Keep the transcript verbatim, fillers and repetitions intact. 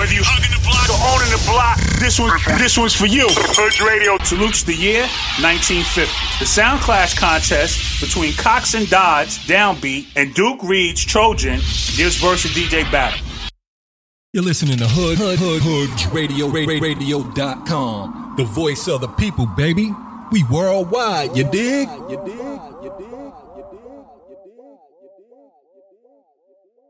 Whether you hugging the block or owning the block, this one, this one's for you. Hood Radio salutes the year nineteen fifty. The Sound Clash contest between Cox and Dodds, Downbeat, and Duke Reed's Trojan gives birth to D J Battle. You're listening to Hood, Hood, Hood, Hood Radio, radio dot com. The voice of the people, baby. We worldwide, you dig? You dig? You dig?